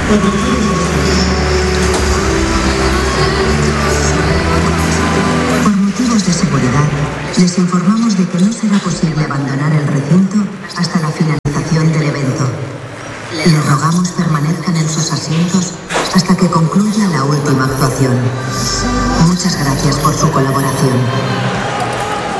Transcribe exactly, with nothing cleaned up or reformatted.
Por motivos de seguridad, les informamos de que no será posible abandonar el recinto hasta la finalización del evento. Les rogamos permanezcan en sus asientos hasta que concluya la última actuación. Muchas gracias por su colaboración.